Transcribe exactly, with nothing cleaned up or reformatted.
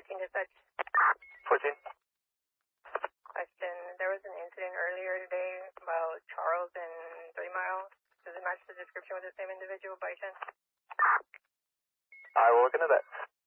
fourteen dispatch. fourteen. Question, there was an incident earlier today about Charles and Three Mile. Does it match the description with the same individual by chance? I will look into that.